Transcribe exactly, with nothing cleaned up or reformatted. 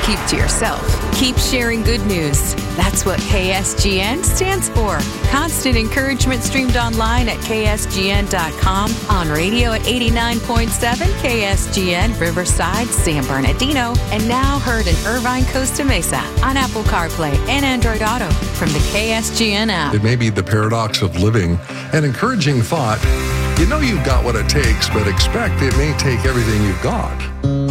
keep to yourself. Keep sharing good news. That's what K S G N stands for. Constant encouragement streamed online at K S G N dot com, on radio at eighty-nine point seven K S G N Riverside, San Bernardino, and now heard in Irvine, Costa Mesa on Apple CarPlay and Android Auto from the K S G N app. It may be the paradox of living, an encouraging thought. You know you've got what it takes, but expect it may take everything you've got.